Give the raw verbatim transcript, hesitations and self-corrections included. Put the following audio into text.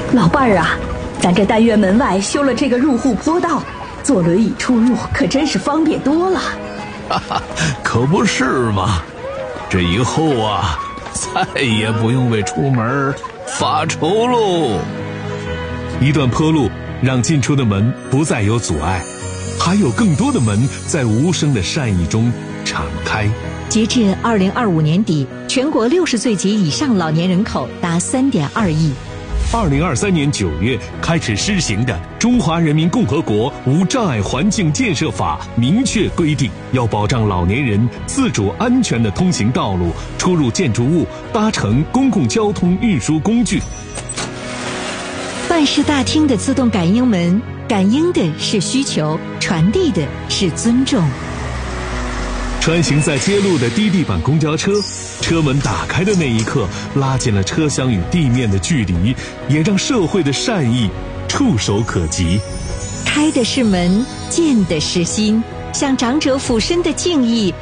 老伴儿啊，咱这单元门外修了这个入户坡道，坐轮椅出入可真是方便多了。 哈哈，可不是嘛，这以后啊，再也不用为出门发愁喽。 一段坡路让进出的门不再有阻碍，还有更多的门在无声的善意中敞开。 截至二零二五年底，全国六十岁及以上老年人口达三点二亿。 二零二三年九月开始施行的《中华人民共和国无障碍环境建设法》明确规定，要保障老年人自主安全的通行道路、出入建筑物、搭乘公共交通运输工具。 办事大厅的自动感应门，感应的是需求，传递的是尊重。 穿行在街路的低地板公交车，车门打开的那一刻，拉近了车厢与地面的距离，也让社会的善意触手可及。 开的是门，见的是心，向长者俯身的敬意